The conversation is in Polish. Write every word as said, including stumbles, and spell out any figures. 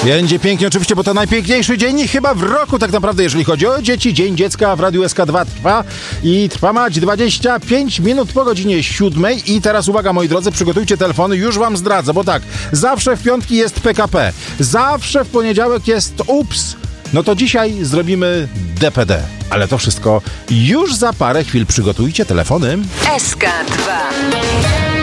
Będzie pięknie oczywiście, bo to najpiękniejszy dzień chyba w roku tak naprawdę, jeżeli chodzi o dzieci. Dzień Dziecka w Radiu S K dwa trwa i trwa mać dwadzieścia pięć minut po godzinie siódmej. I teraz uwaga, moi drodzy, przygotujcie telefony, już wam zdradzę, bo tak, zawsze w piątki jest P K P, zawsze w poniedziałek jest ups. No to dzisiaj zrobimy D P D, ale to wszystko już za parę chwil. Przygotujcie telefony. S K dwa.